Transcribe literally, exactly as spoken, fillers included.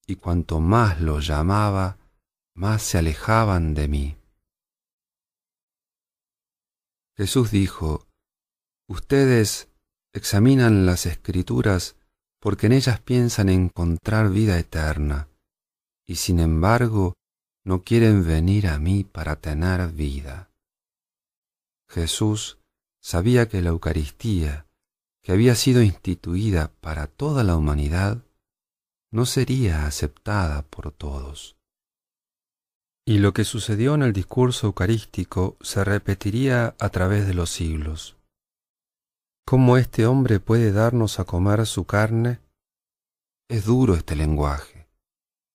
y cuanto más los llamaba, más se alejaban de mí. Jesús dijo: Ustedes examinan las Escrituras porque en ellas piensan encontrar vida eterna, y sin embargo no quieren venir a mí para tener vida. Jesús sabía que la Eucaristía, que había sido instituida para toda la humanidad, no sería aceptada por todos. Y lo que sucedió en el discurso eucarístico se repetiría a través de los siglos. ¿Cómo este hombre puede darnos a comer su carne? Es duro este lenguaje.